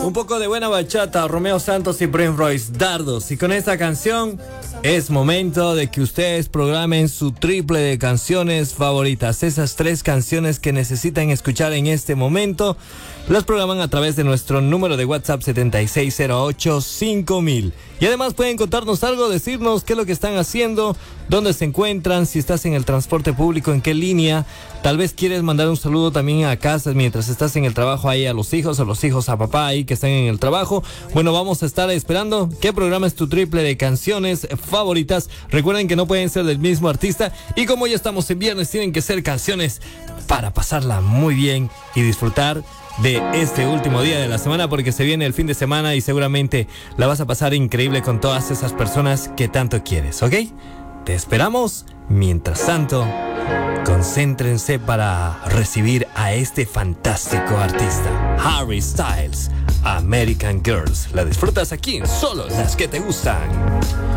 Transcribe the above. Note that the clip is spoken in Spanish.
Un poco de buena bachata, Romeo Santos y Prince Royce, Dardos. Y con esta canción es momento de que ustedes programen su triple de canciones favoritas. Esas 3 canciones que necesitan escuchar en este momento, las programan a través de nuestro número de WhatsApp 7608-5000. Y además pueden contarnos algo, decirnos qué es lo que están haciendo, dónde se encuentran, si estás en el transporte público, en qué línea. Tal vez quieres mandar un saludo también a casa mientras estás en el trabajo, ahí a los hijos a papá ahí que están en el trabajo. Bueno, vamos a estar esperando que programes tu triple de canciones favoritas. Recuerden que no pueden ser del mismo artista, y como ya estamos en viernes, tienen que ser canciones para pasarla muy bien y disfrutar de este último día de la semana, porque se viene el fin de semana y seguramente la vas a pasar increíble con todas esas personas que tanto quieres, ¿ok? Te esperamos. Mientras tanto, concéntrense para recibir a este fantástico artista, Harry Styles, American Girls. La disfrutas aquí en Solo las que te gustan.